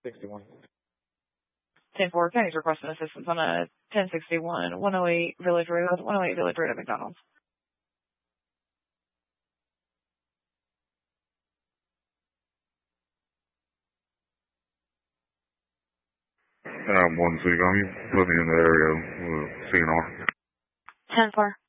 61. 10-4, county's requesting assistance on a 1061, 108 Village Road at McDonald's. One, so you put me in the area with CNR. 10-4.